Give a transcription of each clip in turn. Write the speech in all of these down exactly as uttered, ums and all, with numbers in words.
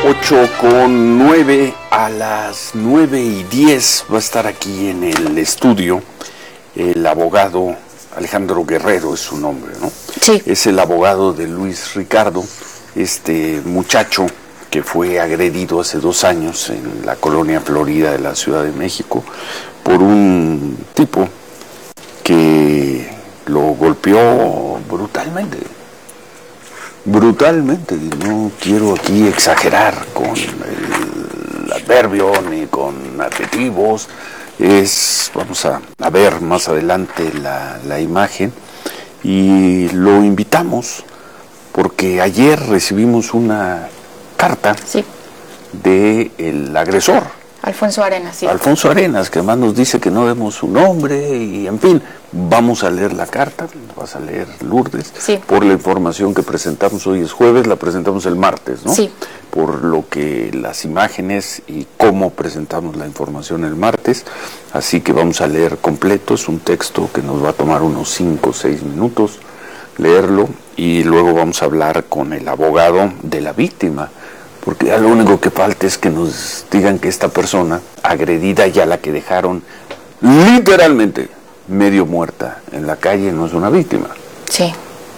ocho con nueve, a las nueve y diez va a estar aquí en el estudio el abogado Alejandro Guerrero, es su nombre, ¿no? Sí. Es el abogado de Luis Ricardo, este muchacho que fue agredido hace dos años en la colonia Florida de la Ciudad de México por un tipo que lo golpeó brutalmente. Brutalmente, no quiero aquí exagerar con el adverbio ni con adjetivos. Es, vamos a, a ver más adelante la, la imagen, y lo invitamos porque ayer recibimos una carta sí. del agresor. Alfonso Arenas, sí. Alfonso Arenas, que además nos dice que no demos su nombre, y en fin, vamos a leer la carta, vas a leer, Lourdes, sí. por la información que presentamos. Hoy es jueves, la presentamos el martes, ¿no? Sí. Por lo que las imágenes y cómo presentamos la información el martes, así que vamos a leer completo. Es un texto que nos va a tomar unos cinco o seis minutos leerlo, y luego vamos a hablar con el abogado de la víctima, porque ya lo único que falta es que nos digan que esta persona agredida, ya la que dejaron literalmente medio muerta en la calle, no es una víctima. Sí.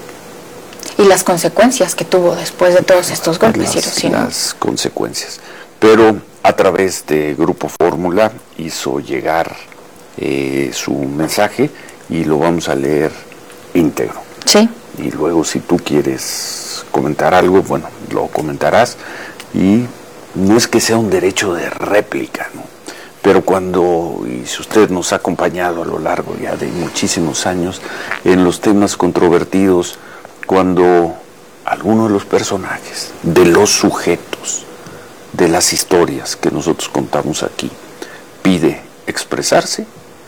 Y las consecuencias que tuvo después de todos estos golpes. Las, ¿sí, no? las consecuencias. Pero a través de Grupo Fórmula hizo llegar eh, su mensaje, y lo vamos a leer íntegro. Sí. Y luego, si tú quieres comentar algo, bueno, lo comentarás. Y no es que sea un derecho de réplica, ¿no? Pero cuando, y si usted nos ha acompañado a lo largo ya de muchísimos años en los temas controvertidos, cuando alguno de los personajes, de los sujetos, de las historias que nosotros contamos aquí, pide expresarse,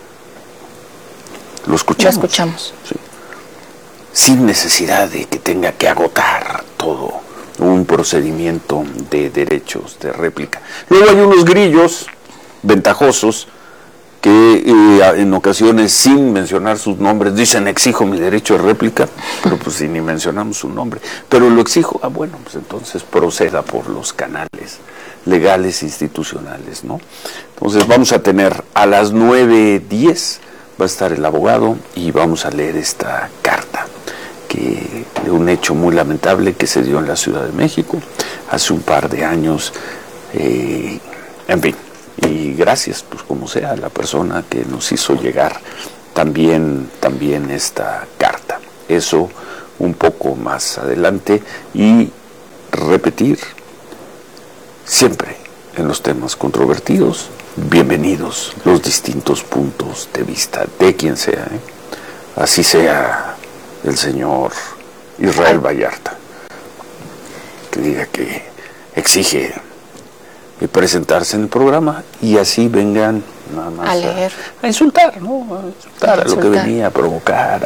lo escuchamos. Lo escuchamos. Sí. Sin necesidad de que tenga que agotar todo un procedimiento de derechos de réplica. Luego hay unos grillos ventajosos que eh, en ocasiones, sin mencionar sus nombres, dicen: exijo mi derecho de réplica, pero pues si ni mencionamos su nombre, pero lo exijo, ah bueno, pues entonces proceda por los canales legales institucionales, ¿no? Entonces vamos a tener a las nueve diez, va a estar el abogado, y vamos a leer esta carta que, de un hecho muy lamentable que se dio en la Ciudad de México hace un par de años, eh, en fin. Y gracias, pues como sea, a la persona que nos hizo llegar también, también esta carta. Eso un poco más adelante, y repetir siempre en los temas controvertidos, bienvenidos los distintos puntos de vista de quien sea, ¿eh? Así sea el señor Israel Vallarta, que diga que exige presentarse en el programa, y así vengan nada más a leer, a, a insultar, ¿no? A insultar, a, a lo que insultar. venía a provocar,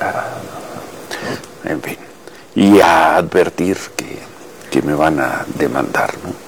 a, en fin, y a advertir que, que me van a demandar, ¿no?